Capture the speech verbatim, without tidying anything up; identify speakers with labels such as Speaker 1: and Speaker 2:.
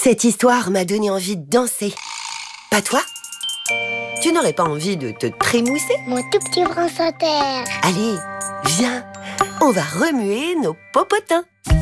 Speaker 1: Cette histoire m'a donné envie de danser. Pas toi? Tu n'aurais pas envie de te trémousser?
Speaker 2: Mon tout petit France Inter.
Speaker 1: Allez, viens, on va remuer nos popotins.